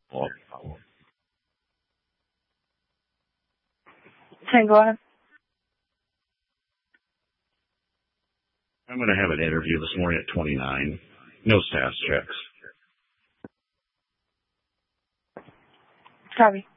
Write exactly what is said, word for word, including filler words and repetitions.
Well, Okay, go ahead. I'm going to have an interview this morning at twenty-nine. No status checks. Copy.